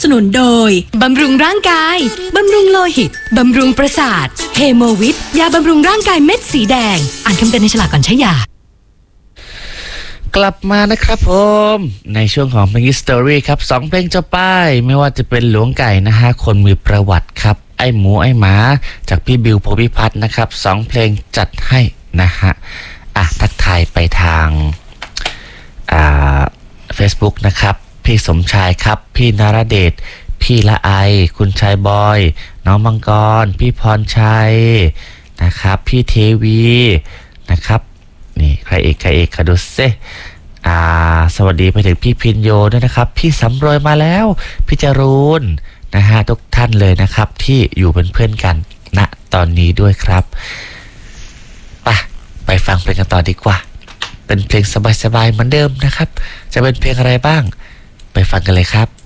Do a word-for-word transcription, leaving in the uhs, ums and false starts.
นุนโดยบำรุงร่างกายบำรุงโลหิตบำรุงประสาทเฮโมวิทยาบำรุงร่างกายเม็ดสีแดงอ่านคำเตือนในฉลากก่อนใช้ยากลับมานะครับผมในช่วงของเพลง History ครับสองเพลงเจ้าป้ายไม่ว่าจะเป็นหลวงไก่นะฮะคนมีประวัติครับไอ้หมูไอ้หมาจากพี่บิวโพธิพัฒน์นะครับสองเพลงจัดให้นะฮะอ่ะทักทายไปทางอ่า Facebook นะครับพี่สมชายครับพี่นรเดชพี่ละไอคุณชายบอยน้องมังกรพี่พรชัยนะครับพี่เทวีนะครับนี่ใครเอกใครเอกคาดูเซอ่าสวัสดีไปถึงพี่พินโยด้วยนะครับพี่สำรวยมาแล้วพี่จรูนนะฮะทุกท่านเลยนะครับที่อยู่เป็นเพื่อนกันณตอนนี้ด้วยครับไปไปฟังเพลงกันต่อดีกว่าเป็นเพลงสบายๆเหมือนเดิมนะครับจะเป็นเพลงอะไรบ้างไปฟังกันเลยครับ